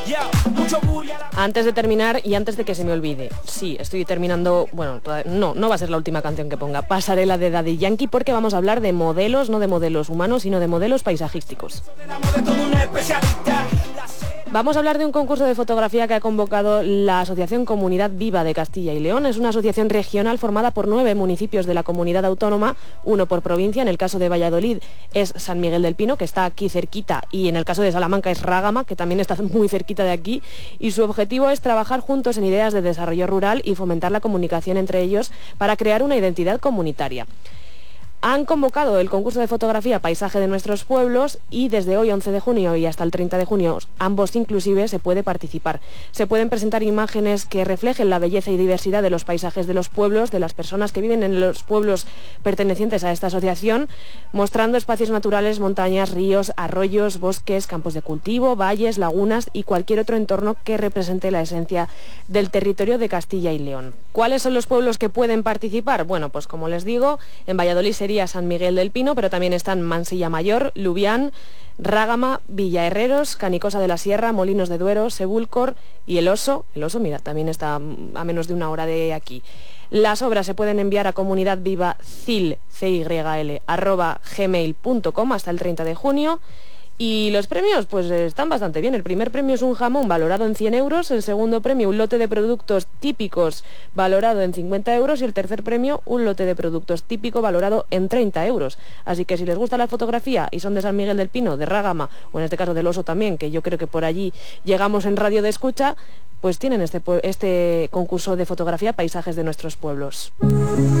Antes de terminar y antes de que se me olvide, sí, estoy terminando, bueno, no va a ser la última canción que ponga, Pasarela de Daddy Yankee, porque vamos a hablar de modelos, no de modelos humanos, sino de modelos paisajísticos. Vamos a hablar de un concurso de fotografía que ha convocado la Asociación Comunidad Viva de Castilla y León. Es una asociación regional formada por 9 municipios de la comunidad autónoma, uno por provincia. En el caso de Valladolid es San Miguel del Pino, que está aquí cerquita, y en el caso de Salamanca es Rágama, que también está muy cerquita de aquí. Y su objetivo es trabajar juntos en ideas de desarrollo rural y fomentar la comunicación entre ellos para crear una identidad comunitaria. Han convocado el concurso de fotografía Paisaje de nuestros pueblos y desde hoy 11 de junio y hasta el 30 de junio, ambos inclusive, se puede participar. Se pueden presentar imágenes que reflejen la belleza y diversidad de los paisajes de los pueblos, de las personas que viven en los pueblos pertenecientes a esta asociación, mostrando espacios naturales, montañas, ríos, arroyos, bosques, campos de cultivo, valles, lagunas y cualquier otro entorno que represente la esencia del territorio de Castilla y León. ¿Cuáles son los pueblos que pueden participar? Bueno, pues como les digo, en Valladolid sería San Miguel del Pino, pero también están Mansilla Mayor, Lubián, Rágama, Villaherreros, Canicosa de la Sierra, Molinos de Duero, Sebúlcor y El Oso. El Oso, mira, también está a menos de una hora de aquí. Las obras se pueden enviar a comunidadvivacil@gmail.com hasta el 30 de junio. Y los premios, pues están bastante bien. El primer premio es un jamón valorado en 100 euros, el segundo premio un lote de productos típicos valorado en 50 euros y el tercer premio un lote de productos típico valorado en 30 euros. Así que si les gusta la fotografía y son de San Miguel del Pino, de Rágama o en este caso del Oso también, que yo creo que por allí llegamos en radio de escucha, pues tienen este concurso de fotografía Paisajes de nuestros pueblos.